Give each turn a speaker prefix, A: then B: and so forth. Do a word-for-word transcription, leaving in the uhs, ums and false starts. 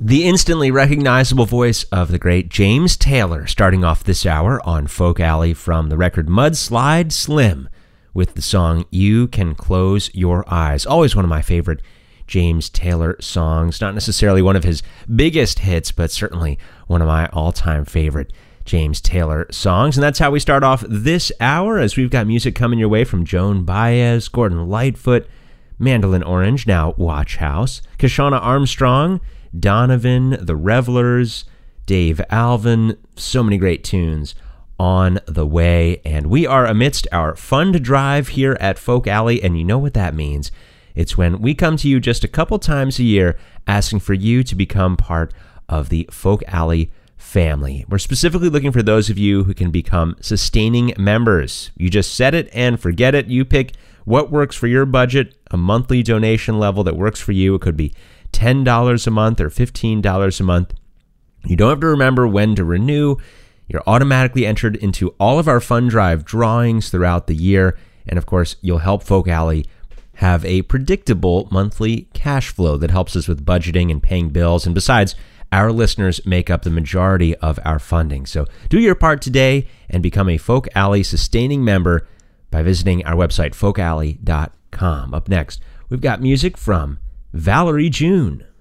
A: The instantly recognizable voice of the great James Taylor, starting off this hour on Folk Alley from the record Mudslide Slim with the song You Can Close Your Eyes. Always one of my favorite James Taylor songs. Not necessarily one of his biggest hits, but certainly one of my all-time favorite James Taylor songs. And that's how we start off this hour, as we've got music coming your way from Joan Baez, Gordon Lightfoot, Mandolin Orange, now Watch House, Kashana Armstrong, Donovan, The Revelers, Dave Alvin, so many great tunes on the way. And we are amidst our fund drive here at Folk Alley, and you know what that means. It's when we come to you just a couple times a year asking for you to become part of the Folk Alley family. We're specifically looking for those of you who can become sustaining members. You just set it and forget it. You pick what works for your budget, a monthly donation level that works for you. It could be ten dollars a month or fifteen dollars a month. You don't have to remember when to renew. You're automatically entered into all of our fund drive drawings throughout the year. And of course, you'll help Folk Alley have a predictable monthly cash flow that helps us with budgeting and paying bills. And besides, our listeners make up the majority of our funding. So do your part today and become a Folk Alley sustaining member by visiting our website, folk alley dot com. Up next, we've got music from Valerie June.